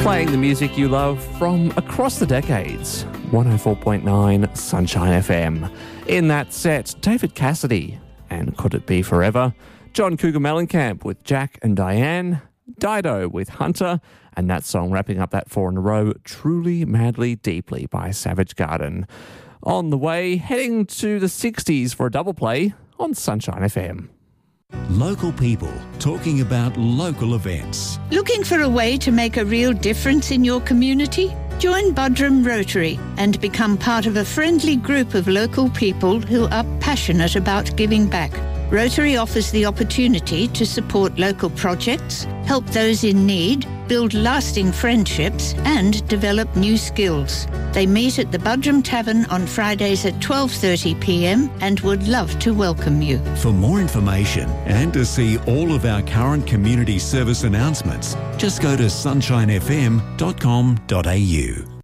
playing the music you love from across the decades. 104.9 Sunshine FM. In that set, David Cassidy and Could It Be Forever? John Cougar Mellencamp with Jack and Diane, Dido with Hunter, and that song wrapping up that 4 in a row, Truly, Madly, Deeply by Savage Garden. On the way, heading to the 60s for a double play on Sunshine FM. Local people talking about local events. Looking for a way to make a real difference in your community? Join Buderim Rotary and become part of a friendly group of local people who are passionate about giving back. Rotary offers the opportunity to support local projects, help those in need, build lasting friendships and develop new skills. They meet at the Buderim Tavern on Fridays at 12:30pm and would love to welcome you. For more information and to see all of our current community service announcements, just go to sunshinefm.com.au.